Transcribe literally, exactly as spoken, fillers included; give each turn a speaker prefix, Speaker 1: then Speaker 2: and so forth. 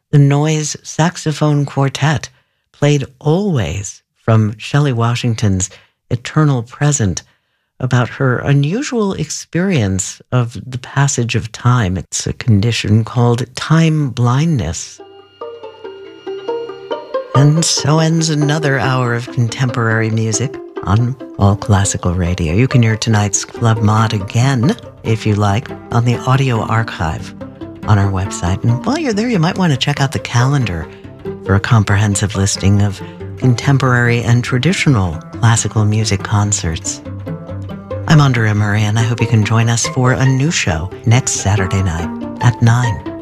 Speaker 1: The Noise Saxophone Quartet played Always from Shelley Washington's Eternal Present, about her unusual experience of the passage of time. It's a condition called time blindness. And so ends another hour of contemporary music on All Classical Radio. You can hear tonight's Club Mod again, if you like, on the audio archive on our website. And while you're there, you might want to check out the calendar for a comprehensive listing of contemporary and traditional classical music concerts. I'm Andrea Murray, and I hope you can join us for a new show next Saturday night at nine.